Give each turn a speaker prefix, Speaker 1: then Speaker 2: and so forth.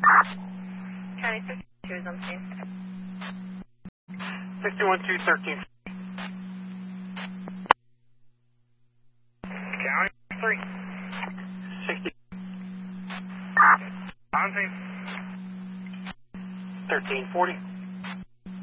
Speaker 1: County 62 is on scene.
Speaker 2: 61213. County 3. 60. On scene. 1340.